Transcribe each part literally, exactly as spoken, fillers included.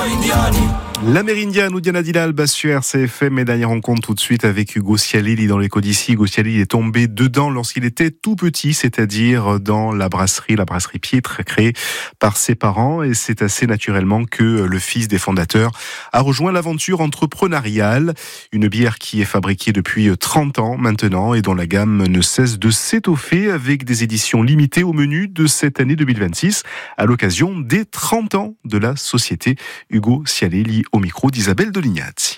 L'Amerindienne ou Diana Dilal sur R C F M, et dernière rencontre tout de suite avec Hugo Cialelli dans l'écho d'ici. Hugo Cialelli est tombé dedans lorsqu'il était tout petit, c'est-à-dire dans la brasserie, la brasserie Piètre, créée par ses parents, et c'est assez naturellement que le fils des fondateurs a rejoint l'aventure entrepreneuriale. Une bière qui est fabriquée depuis trente ans maintenant et dont la gamme ne cesse de s'étoffer avec des éditions limitées au menu de cette année deux mille vingt-six à l'occasion des trente ans de la société. Hugo Cialelli au micro d'Isabelle Dolignazzi.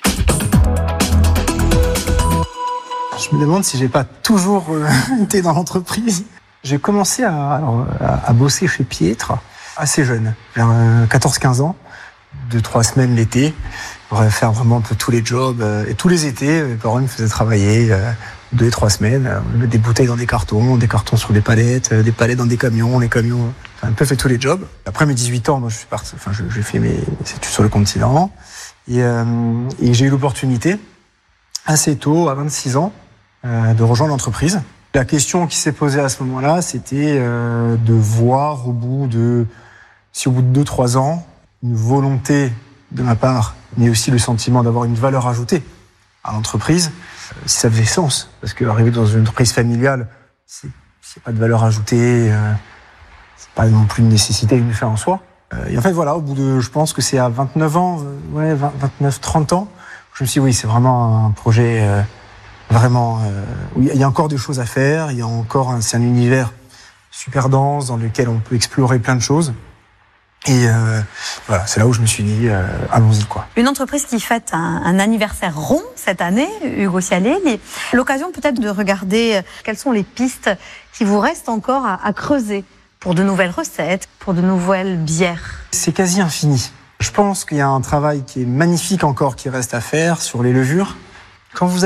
Je me demande si j'ai pas toujours euh, été dans l'entreprise. J'ai commencé à, alors, à, à bosser chez Piètre assez jeune, vers euh, quatorze quinze ans, deux trois semaines l'été, pour faire vraiment un peu tous les jobs. Euh, et tous les étés, mes parents me faisaient travailler euh, deux et trois semaines, euh, mettre des bouteilles dans des cartons, des cartons sur des palettes, euh, des palettes dans des camions, les camions. Enfin, un peu fait tous les jobs. Après mes dix-huit ans, moi, je suis parti, enfin, je, j'ai fait mes études sur le continent. Et, euh, et j'ai eu l'opportunité, assez tôt, à vingt-six ans, euh, de rejoindre l'entreprise. La question qui s'est posée à ce moment-là, c'était euh, de voir au bout de, si au bout de deux trois ans, une volonté de ma part, mais aussi le sentiment d'avoir une valeur ajoutée à l'entreprise, euh, si ça faisait sens. Parce qu'arriver dans une entreprise familiale, c'est, c'est pas de valeur ajoutée, euh, c'est pas non plus une nécessité, une fin en soi. Et en fait, voilà, au bout de, je pense que c'est à vingt-neuf ans, ouais, vingt-neuf trente ans, je me suis dit, oui, c'est vraiment un projet euh, vraiment, euh, où il y a encore des choses à faire, il y a encore un, c'est un univers super dense dans lequel on peut explorer plein de choses. Et euh, voilà, c'est là où je me suis dit, euh, allons-y, quoi. Une entreprise qui fête un, un anniversaire rond cette année, Hugo Cialelli. L'occasion peut-être de regarder quelles sont les pistes qui vous restent encore à, à creuser pour de nouvelles recettes, pour de nouvelles bières. C'est quasi infini. Je pense qu'il y a un travail qui est magnifique encore qui reste à faire sur les levures. Quand vous